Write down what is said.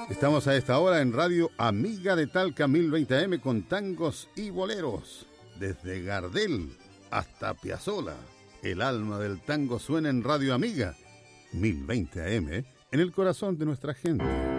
Estamos a esta hora en Radio Amiga de Talca 1020 AM con tangos y boleros. Desde Gardel hasta Piazzolla, el alma del tango suena en Radio Amiga 1020 AM, en el corazón de nuestra gente.